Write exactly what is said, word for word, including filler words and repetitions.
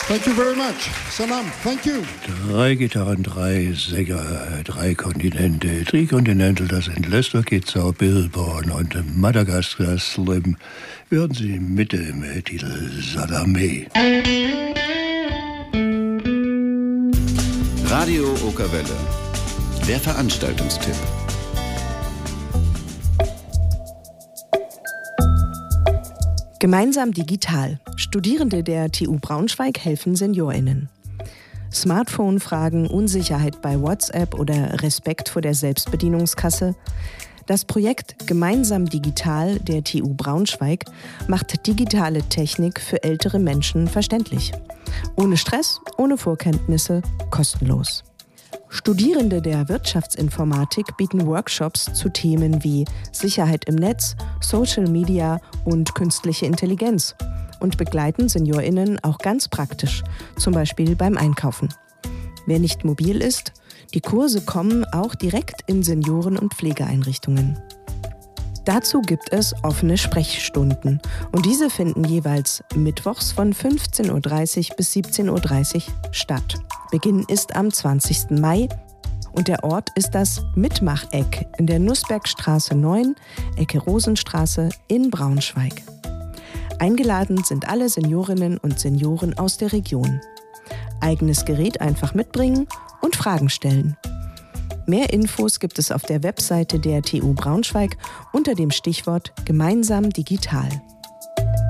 Thank you very much. Salam, thank you. Drei Gitarren, drei Sänger, drei Kontinente. Trikontinental, das sind Lester Kitzer, Billborn und Madagaskar Slim. Hören Sie mit dem Titel Sadame. Radio Okerwelle, der Veranstaltungstipp. Gemeinsam digital. Studierende der T U Braunschweig helfen SeniorInnen. Smartphone-Fragen, Unsicherheit bei WhatsApp oder Respekt vor der Selbstbedienungskasse. Das Projekt Gemeinsam digital der T U Braunschweig macht digitale Technik für ältere Menschen verständlich. Ohne Stress, ohne Vorkenntnisse, kostenlos. Studierende der Wirtschaftsinformatik bieten Workshops zu Themen wie Sicherheit im Netz, Social Media und künstliche Intelligenz und begleiten SeniorInnen auch ganz praktisch, zum Beispiel beim Einkaufen. Wer nicht mobil ist, die Kurse kommen auch direkt in Senioren- und Pflegeeinrichtungen. Dazu gibt es offene Sprechstunden und diese finden jeweils mittwochs von fünfzehn Uhr dreißig bis siebzehn Uhr dreißig statt. Beginn ist am zwanzigsten Mai und der Ort ist das Mitmacheck in der Nussbergstraße neun, Ecke Rosenstraße in Braunschweig. Eingeladen sind alle Seniorinnen und Senioren aus der Region. Eigenes Gerät einfach mitbringen und Fragen stellen. Mehr Infos gibt es auf der Webseite der T U Braunschweig unter dem Stichwort Gemeinsam digital.